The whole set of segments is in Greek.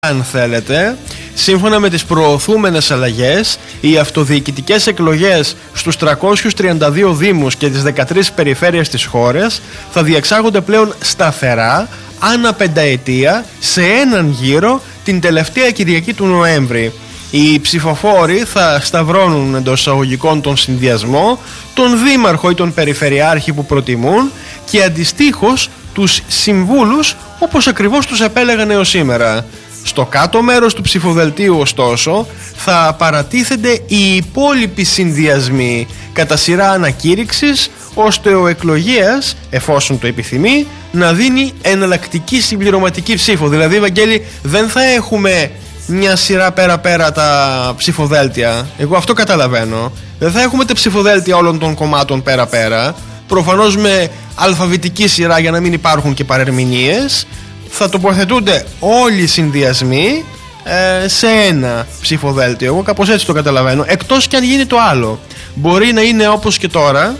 Αν θέλετε, σύμφωνα με τις προωθούμενες αλλαγές, οι αυτοδιοικητικές εκλογές στους 332 δήμους και τις 13 περιφέρειες της χώρας θα διεξάγονται πλέον σταθερά, ανά πενταετία, σε έναν γύρο την τελευταία Κυριακή του Νοέμβρη. Οι ψηφοφόροι θα σταυρώνουν εντός εισαγωγικών τον συνδυασμό, τον δήμαρχο ή τον περιφερειάρχη που προτιμούν και αντιστοίχως τους συμβούλους όπως ακριβώς τους επέλεγαν έως σήμερα. Στο κάτω μέρος του ψηφοδελτίου, ωστόσο, θα παρατίθενται οι υπόλοιποι συνδυασμοί κατά σειρά ανακήρυξης, ώστε ο εκλογέας, εφόσον το επιθυμεί, να δίνει εναλλακτική συμπληρωματική ψήφο. Δηλαδή, Βαγγέλη, δεν θα έχουμε μια σειρά πέρα-πέρα τα ψηφοδέλτια. Εγώ αυτό καταλαβαίνω. Δεν θα έχουμε τα ψηφοδέλτια όλων των κομμάτων πέρα-πέρα. Προφανώς με αλφαβητική σειρά για να μην υπάρχουν και παρερμηνίες. Θα τοποθετούνται όλοι οι συνδυασμοί σε ένα ψηφοδέλτιο. Εγώ κάπως έτσι το καταλαβαίνω. Εκτός και αν γίνει το άλλο. Μπορεί να είναι όπως και τώρα,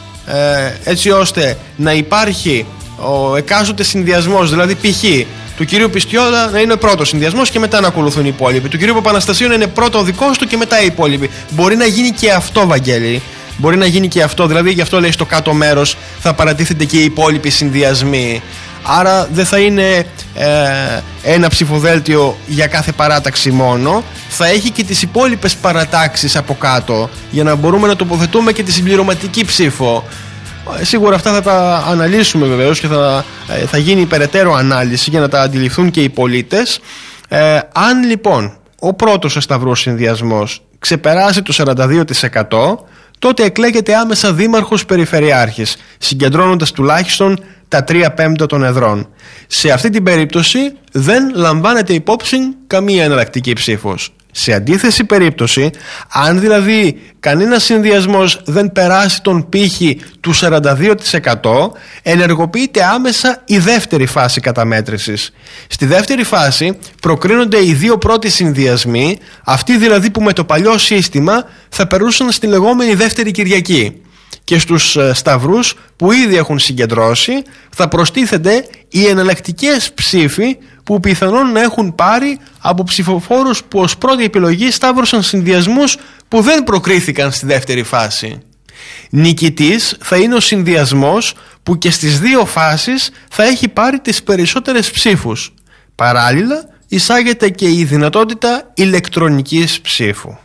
έτσι ώστε να υπάρχει ο εκάστοτε συνδυασμός. Δηλαδή π.χ. του κυρίου Πιστιώδα να είναι ο πρώτος συνδυασμός και μετά να ακολουθούν οι υπόλοιποι. Του κυρίου Παπαναστασίου να είναι πρώτο ο δικός του και μετά οι υπόλοιποι. Μπορεί να γίνει και αυτό, Βαγγέλη. Μπορεί να γίνει και αυτό. Δηλαδή γι' αυτό λέει στο κάτω μέρος θα παρατίθενται και οι υπόλοιποι συνδυασμοί. Άρα δεν θα είναι ένα ψηφοδέλτιο για κάθε παράταξη μόνο. Θα έχει και τις υπόλοιπες παρατάξεις από κάτω, για να μπορούμε να τοποθετούμε και τη συμπληρωματική ψήφο. Σίγουρα αυτά θα τα αναλύσουμε βεβαίως και θα γίνει περαιτέρω ανάλυση για να τα αντιληφθούν και οι πολίτες. Αν λοιπόν ο πρώτος σταυρός συνδυασμός ξεπεράσει το 42%, τότε εκλέγεται άμεσα δήμαρχος περιφερειάρχης, συγκεντρώνοντας τουλάχιστον τα 3/5 των εδρών. Σε αυτή την περίπτωση δεν λαμβάνεται υπόψη καμία εναλλακτική ψήφος. Σε αντίθεση περίπτωση, αν δηλαδή κανένας συνδυασμός δεν περάσει τον πύχη του 42%, ενεργοποιείται άμεσα η δεύτερη φάση καταμέτρησης. Στη δεύτερη φάση προκρίνονται οι δύο πρώτοι συνδυασμοί, αυτοί δηλαδή που με το παλιό σύστημα θα περνούσαν στη λεγόμενη δεύτερη Κυριακή. Και στους σταυρούς που ήδη έχουν συγκεντρώσει θα προστίθενται οι εναλλακτικές ψήφοι που πιθανόν να έχουν πάρει από ψηφοφόρους που ως πρώτη επιλογή σταύρωσαν συνδυασμούς που δεν προκρίθηκαν στη δεύτερη φάση. Νικητής θα είναι ο συνδυασμός που και στις δύο φάσεις θα έχει πάρει τις περισσότερες ψήφους. Παράλληλα εισάγεται και η δυνατότητα ηλεκτρονικής ψήφου.